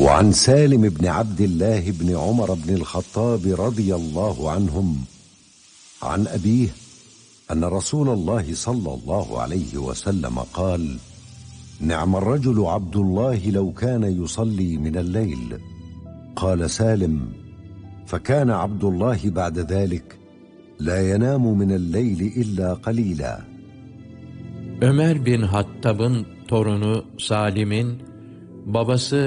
وعن سالم بن عبد الله بن عمر بن الخطاب رضي الله عنهم عن أبيه أن رسول الله صلى الله عليه وسلم قال: نعم الرجل عبد الله لو كان يصلي من الليل. قال سالم: فكان عبد الله بعد ذلك لا ينام من الليل إلا قليلا. Ömer bin Hattab'ın torunu Salim'in babası